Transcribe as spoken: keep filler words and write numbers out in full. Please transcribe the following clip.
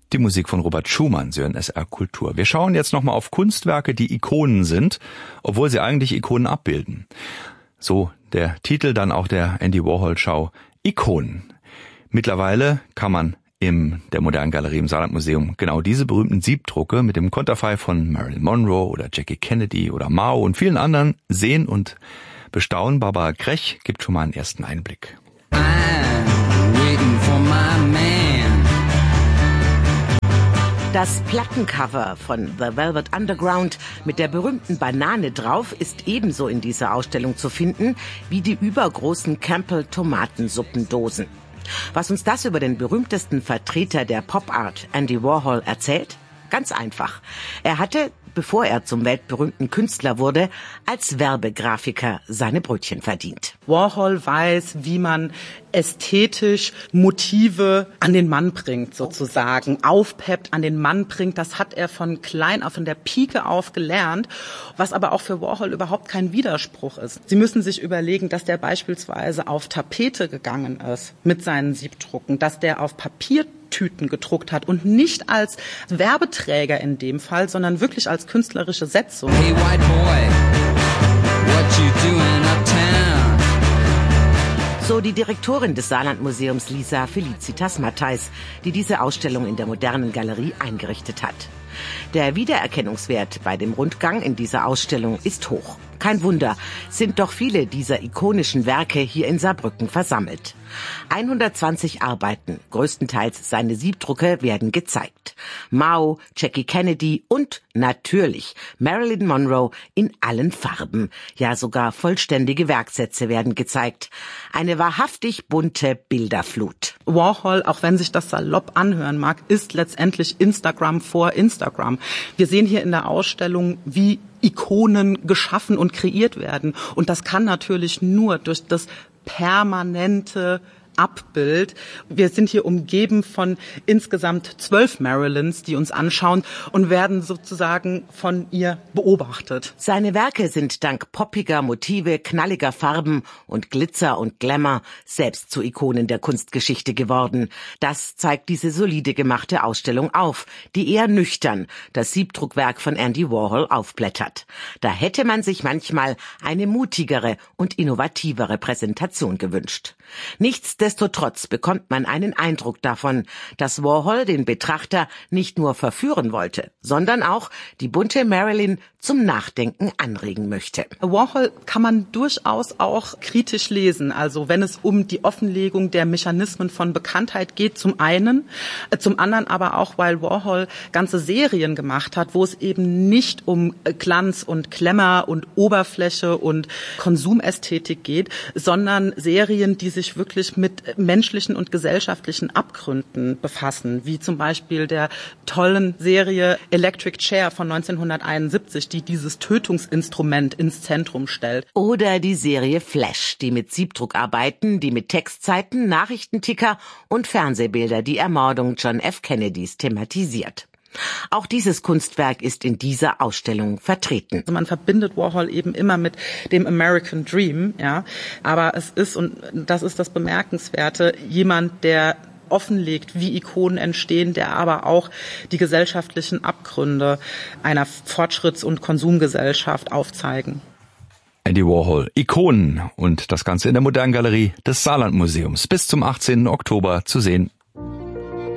Die Musik von Robert Schumann, Sie hören S R Kultur. Wir schauen jetzt nochmal auf Kunstwerke, die Ikonen sind, obwohl sie eigentlich Ikonen abbilden. So der Titel dann auch der Andy Warhol-Schau Ikonen. Mittlerweile kann man in der Modernen Galerie im Saarlandmuseum genau diese berühmten Siebdrucke mit dem Konterfei von Marilyn Monroe oder Jackie Kennedy oder Mao und vielen anderen sehen und bestaunen. Barbara Krech gibt schon mal einen ersten Einblick. I'm waiting for my man. Das Plattencover von The Velvet Underground mit der berühmten Banane drauf ist ebenso in dieser Ausstellung zu finden wie die übergroßen Campbell-Tomatensuppendosen. Was uns das über den berühmtesten Vertreter der Pop-Art, Andy Warhol, erzählt? Ganz einfach. Er hatte, bevor er zum weltberühmten Künstler wurde, als Werbegrafiker seine Brötchen verdient. Warhol weiß, wie man ästhetisch Motive an den Mann bringt, sozusagen, aufpeppt, an den Mann bringt. Das hat er von klein auf, von der Pike auf gelernt, was aber auch für Warhol überhaupt kein Widerspruch ist. Sie müssen sich überlegen, dass der beispielsweise auf Tapete gegangen ist mit seinen Siebdrucken, dass der auf Papiertüten gedruckt hat und nicht als Werbeträger in dem Fall, sondern wirklich als künstlerische Setzung. Hey white boy, what you doing uptown? So die Direktorin des Saarlandmuseums Lisa Felicitas Mattheis, die diese Ausstellung in der Modernen Galerie eingerichtet hat. Der Wiedererkennungswert bei dem Rundgang in dieser Ausstellung ist hoch. Kein Wunder, sind doch viele dieser ikonischen Werke hier in Saarbrücken versammelt. hundertzwanzig Arbeiten, größtenteils seine Siebdrucke, werden gezeigt. Mao, Jackie Kennedy und natürlich Marilyn Monroe in allen Farben. Ja, sogar vollständige Werksätze werden gezeigt. Eine wahrhaftig bunte Bilderflut. Warhol, auch wenn sich das salopp anhören mag, ist letztendlich Instagram vor Instagram. Wir sehen hier in der Ausstellung, wie Ikonen geschaffen und kreiert werden. Und das kann natürlich nur durch das permanente Abbild. Wir sind hier umgeben von insgesamt zwölf Marilyns, die uns anschauen und werden sozusagen von ihr beobachtet. Seine Werke sind dank poppiger Motive, knalliger Farben und Glitzer und Glamour selbst zu Ikonen der Kunstgeschichte geworden. Das zeigt diese solide gemachte Ausstellung auf, die eher nüchtern das Siebdruckwerk von Andy Warhol aufblättert. Da hätte man sich manchmal eine mutigere und innovativere Präsentation gewünscht. Nichtsdestotrotz bekommt man einen Eindruck davon, dass Warhol den Betrachter nicht nur verführen wollte, sondern auch die bunte Marilyn zum Nachdenken anregen möchte. Warhol kann man durchaus auch kritisch lesen, also wenn es um die Offenlegung der Mechanismen von Bekanntheit geht, zum einen, zum anderen aber auch, weil Warhol ganze Serien gemacht hat, wo es eben nicht um Glanz und Glamour und Oberfläche und Konsumästhetik geht, sondern Serien, die sich wirklich mit menschlichen und gesellschaftlichen Abgründen befassen, wie zum Beispiel der tollen Serie Electric Chair von neunzehnhunderteinundsiebzig, die dieses Tötungsinstrument ins Zentrum stellt. Oder die Serie Flash, die mit Siebdruckarbeiten, die mit Textzeiten, Nachrichtenticker und Fernsehbilder die Ermordung John F. Kennedys thematisiert. Auch dieses Kunstwerk ist in dieser Ausstellung vertreten. Also man verbindet Warhol eben immer mit dem American Dream, ja. Aber es ist, und das ist das Bemerkenswerte, jemand, der offenlegt, wie Ikonen entstehen, der aber auch die gesellschaftlichen Abgründe einer Fortschritts- und Konsumgesellschaft aufzeigen. Andy Warhol, Ikonen und das Ganze in der Modernen Galerie des Saarlandmuseums bis zum achtzehnten Oktober zu sehen.